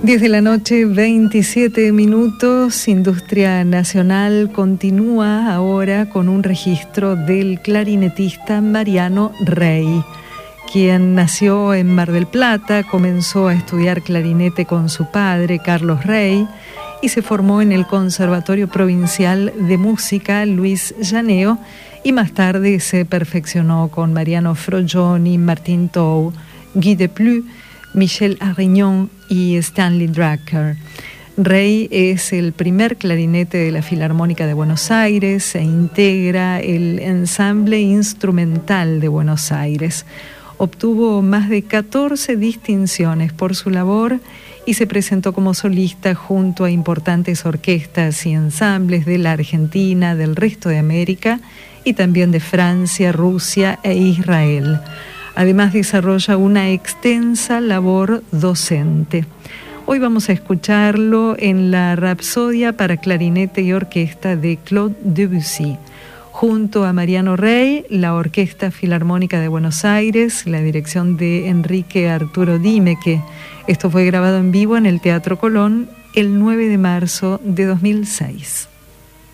10 de la noche, 27 minutos. Industria Nacional continúa ahora con un registro del clarinetista Mariano Rey, quien nació en Mar del Plata, comenzó a estudiar clarinete con su padre, Carlos Rey, y se formó en el Conservatorio Provincial de Música Luis Llaneo, y más tarde se perfeccionó con Mariano Frogioni, Martin Tou, Guy Deplu, Michel Arignon y Stanley Drucker. Rey es el primer clarinete de la Filarmónica de Buenos Aires e integra el Ensamble Instrumental de Buenos Aires. Obtuvo más de 14 distinciones por su labor y se presentó como solista junto a importantes orquestas y ensambles de la Argentina, del resto de América y también de Francia, Rusia e Israel. Además desarrolla una extensa labor docente. Hoy vamos a escucharlo en la Rapsodia para clarinete y orquesta de Claude Debussy. Junto a Mariano Rey, la Orquesta Filarmónica de Buenos Aires, la dirección de Enrique Arturo Dimeke. Esto fue grabado en vivo en el Teatro Colón el 9 de marzo de 2006.